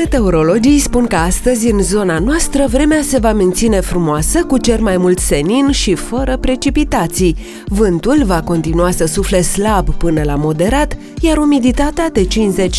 Meteorologii spun că astăzi în zona noastră vremea se va menține frumoasă, cu cer mai mult senin și fără precipitații. Vântul va continua să sufle slab până la moderat, iar umiditatea de 50-65%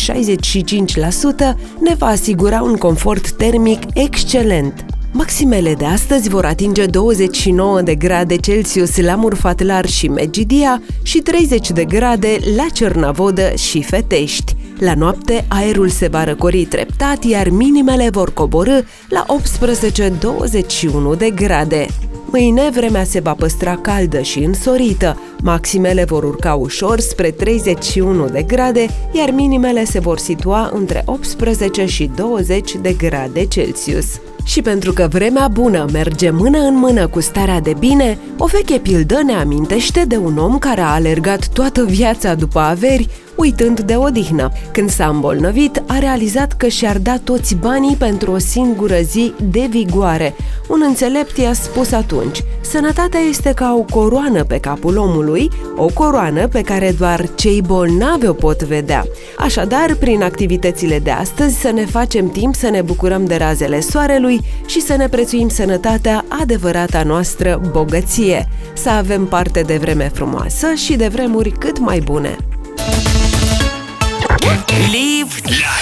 ne va asigura un confort termic excelent. Maximele de astăzi vor atinge 29 de grade Celsius la Murfatlar și Medgidia și 30 de grade la Cernavodă și Fetești. La noapte, aerul se va răcori treptat, iar minimele vor coborî la 18-21 de grade. Mâine, vremea se va păstra caldă și însorită. Maximele vor urca ușor spre 31 de grade, iar minimele se vor situa între 18 și 20 de grade Celsius. Și pentru că vremea bună merge mână în mână cu starea de bine, o veche pildă ne amintește de un om care a alergat toată viața după averi, uitând de odihnă. Când s-a îmbolnăvit, a realizat că și-ar da toți banii pentru o singură zi de vigoare. Un înțelept i-a spus atunci: sănătatea este ca o coroană pe capul omului, o coroană pe care doar cei bolnavi o pot vedea. Așadar, prin activitățile de astăzi, să ne facem timp să ne bucurăm de razele soarelui și să ne prețuim sănătatea, adevărata noastră bogăție. Să avem parte de vreme frumoasă și de vremuri cât mai bune. Live